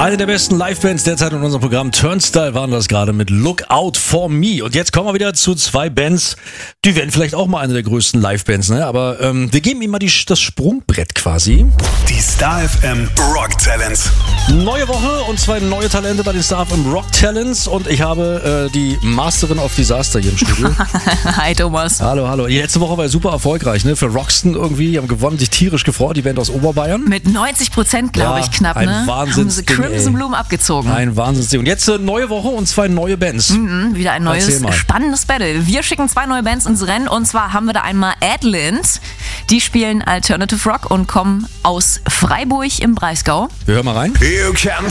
Eine der besten Livebands derzeit in unserem Programm. Turnstile waren das gerade mit Look Out For Me. Und jetzt kommen wir wieder zu zwei Bands, die werden vielleicht auch mal eine der größten Livebands, ne? Aber wir geben ihnen mal das Sprungbrett quasi. Die Star FM Rock Talents. Neue Woche und zwei neue Talente bei den Star FM Rock Talents. Und ich habe die Masterin of Disaster hier im Studio. Hi Thomas. Hallo, hallo. Die letzte Woche war super erfolgreich, ne? Für Roxton irgendwie. Die haben gewonnen, sich tierisch gefreut. Die Band aus Oberbayern. Mit 90%, glaube ich, knapp, ein ne? Wahnsinnsding, haben sie Crimson Bloom abgezogen. Ein Wahnsinnsding. Und jetzt neue Woche und zwei neue Bands. Wieder ein neues, spannendes Battle. Wir schicken zwei neue Bands ins Rennen und zwar haben wir da einmal Adland. Die spielen Alternative Rock und kommen aus Freiburg im Breisgau. Wir hören mal rein. You can